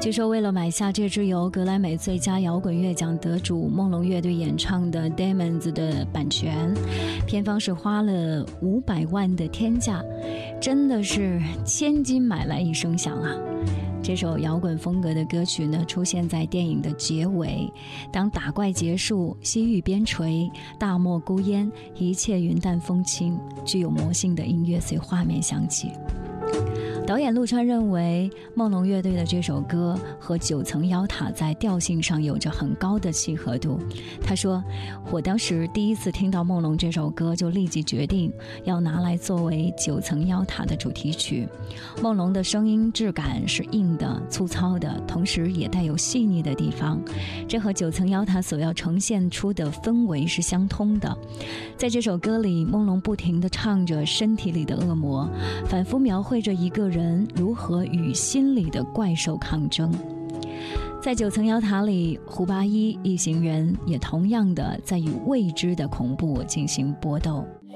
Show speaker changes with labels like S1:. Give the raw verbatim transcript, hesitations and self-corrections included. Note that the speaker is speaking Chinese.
S1: 据说为了买下这支由格莱美最佳摇滚乐奖得主梦龙乐队演唱的 Demons 的版权，片方是花了五百万的天价，真的是千金买来一声响啊。这首摇滚风格的歌曲呢，出现在电影的结尾，当打怪结束，西域边陲，大漠孤烟，一切云淡风轻，具有魔性的音乐随画面响起。导演陆川认为梦龙乐队的这首歌和九层妖塔在调性上有着很高的契合度。他说，我当时第一次听到梦龙这首歌就立即决定要拿来作为九层妖塔的主题曲。梦龙的声音质感是硬的粗糙的，同时也带有细腻的地方，这和九层妖塔所要呈现出的氛围是相通的。在这首歌里，梦龙不停地唱着身体里的恶魔，反复描绘着一个人如何与心里的怪兽抗争。在九层妖塔里，胡八一一行人也同样的在与未知的恐怖进行搏斗。